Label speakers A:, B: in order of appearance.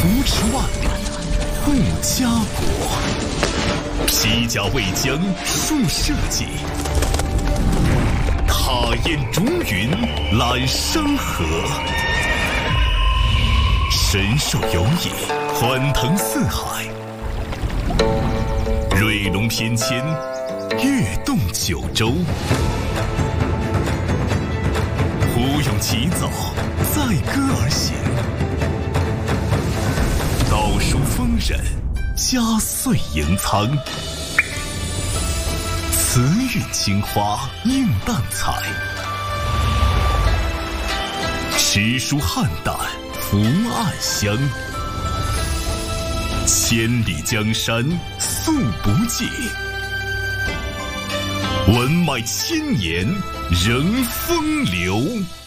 A: 扶持万里，护家国。披甲为将，戍社稷。踏烟逐云，揽山河。神兽游弋，欢腾四海。瑞龙翩跹，跃动九州。胡勇齐走，载歌而行。道书丰稔，家岁盈仓。慈韵青花映淡彩，诗书汉旦福暗香。千里江山素不尽，文脉千年仍风流。